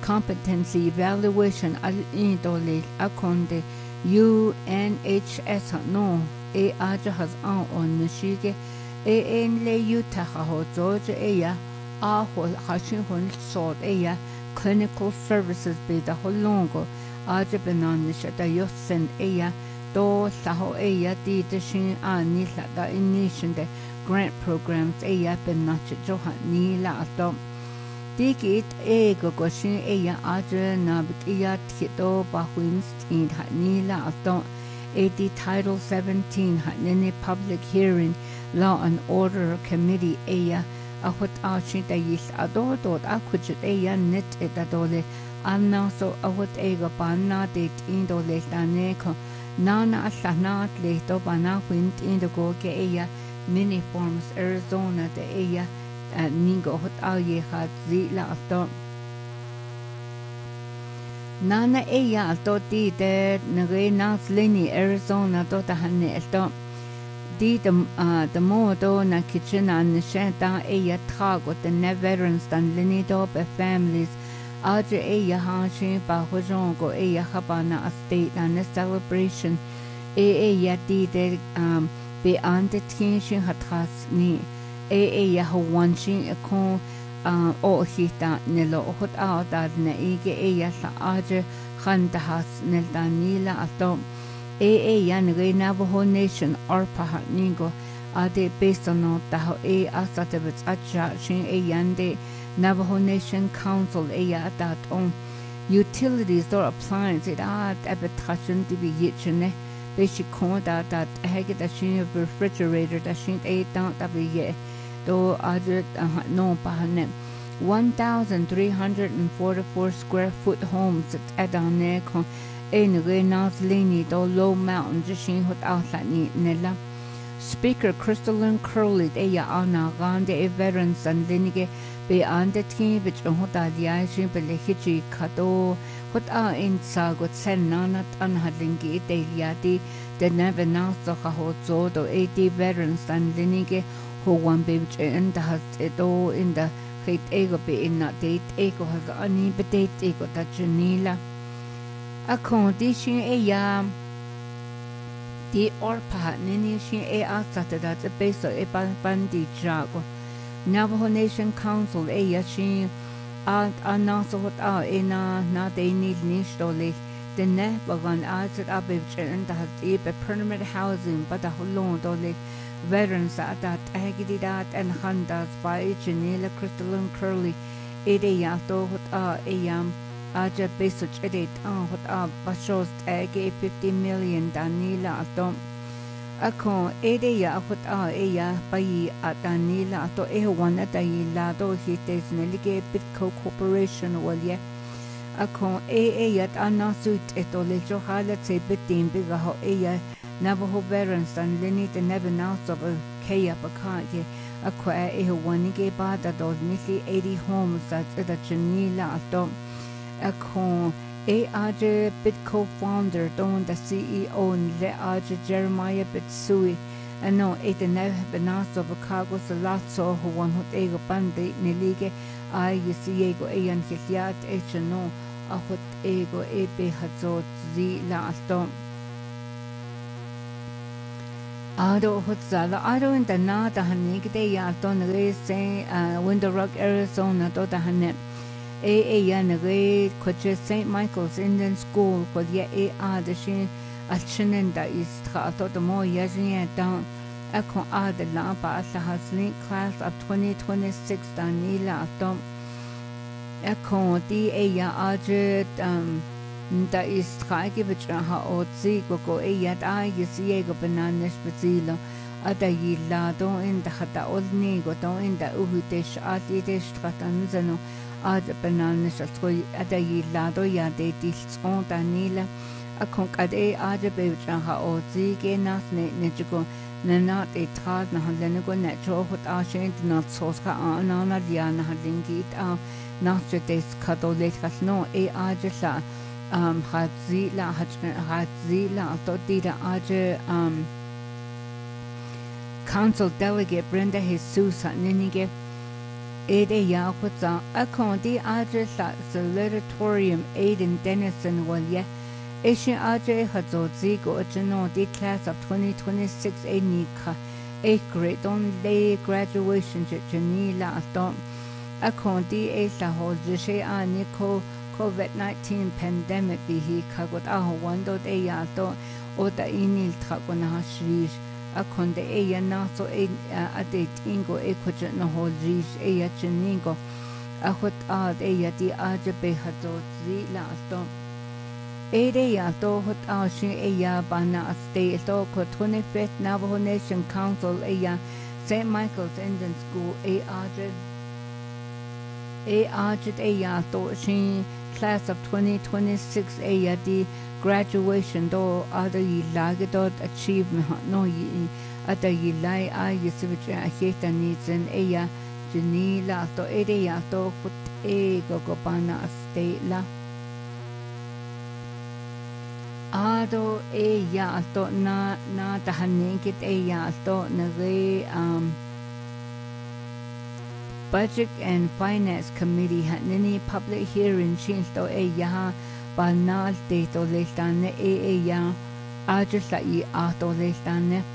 competency evaluation al-indole akonde UNHS no aja has on nishige en le Utah ho Georgia ya hol hashin hon sort ya clinical services be the holongo aja benan nishata yosen ya do saho ya di de shin ani la da initiation de grant programs ya benach johan ni la atom Digit ego goshin ya aja na biya tito bahwins tin hanila atom 80 Title 17 hanene public hearing law and order committee ya ahot ashin da yis adodot akujit ya net etadole anna so ahot ego banna de indole taneko nana asanat le to bana wint in the go ke ya mini forms Arizona de ya Ningo hot alje gaat zila ato. Nana eya ato di de nage nas lini Arizona to ta hanne ato. Di de modo na kitchen an shenta eya trago de ne veterans dan lini do be families. Aja eya hanshin ba hojongo eya habana a state and a celebration. Eya di de be ante tinshin hatras ni. ya hawanshin kon o hita nelo hot out na ige ya sa aje khanda has nel danila ato ya nge Navajo Nation arpa ningo ade based on ta ho asate bet acha shin yande Navajo Nation Council ya that on utilities or appliances it abetrashin to be yichne basic kon that hege da shin refrigerator da shin down that be do other no pahane 1,344 square foot homes at adane kon en renas lini do low mountain jishin hot outside nella Speaker Crystalline Curley ya ana gande veterans and linige be ande team which hot adia shin be lehichi kado hot in sagot sen nanat an hadlingi deliati the never now so ho zo do 80 veterans and linige who one baby and has it all in the hate ego be in that date ego has any but date ego that janila a condition ya the orpa nini shin outside that the base of a bandi jago Navajo Nation Council ya shin announced what in na they need nishtole the ne bagan outside abe and has a permanent housing but a whole dole veterans at that Agidat and Handas by Janela Crystalline Curley, Edeyato, what Ayam, Aja Besich Edit, what Bashos Ag 50 million Danila Atom. Ako Edeya, what Aya, Bayi at Danila, to Ewan at Ayilado, Hites Nelige Bitco Corporation, well, yeah. Ako Ayat Anasut etole Johala say bitin bigaho Aya. Navajo veterans and Lenny the never announced of a Kaya Bakage, a qua a wanige bada those nearly 80 homes that's at a Janila Atom. A con a Aja bit co founder, don the CEO and Le Aja Jeremiah Bitsui, and no, it never announced of a cargo Salazzo who one hot ego bandi Nilige, I Yesiego Ayan Hisiat H.No. A hot ego ebe hazot Z la Atom. Ado hotzala ado in the na da hanik de ya don re say Window Rock Arizona do da hanet ya nge coach St. Michael's Indian School for ya the shin a chinen da is tra to the mo ya jin down a con the la ba sa hasling class of 2026 danila dom a con di ya aje da ist tragewitsch ha ozi go yat yesiego bananes bezilo ada yilado in da hata olni go do in da uhutish ati de stratanzano ada bananes atko ada yilado ya de dis on danila a konkade ada bewcha ha ozi ge nas ne jugo nanat e trad na halene go net cho hot a shen not sos ka ana dia na halingit a nach des kadolet no ada sa Hadzila Totida Aja Council Delegate Brenda Jesus Ninige Ede ya kutsa akondi aje sa salutatorium Aiden Dennison walye Asian aje hazo zigo ajano the class of 2026 a nika 8th grade on day graduation jani la atom akondi a sa ho jishe aniko COVID-19 pandemic bihi kagot aho wando de ya to oda inil takona hashrish akonde eya naso ade tingo ekoje no holrish eya cheningo akot ad eya di aje be hazo zi la to ede ya to hot ashin eya bana stay to ko 25th Navajo Nation Council eya St. Michael's Indian School aje eya to shin class of 2026 eya di graduation do other yi lagedot achievement no yi ada yi lai a yisivich a heta nizin eya janila to ede ya to put e gogopana state la ado e ya to na tahanikit e ya to nage Budget and Finance Committee hanini public hearing shin to e ya banal de to lestane e ya ajus la I ato lestane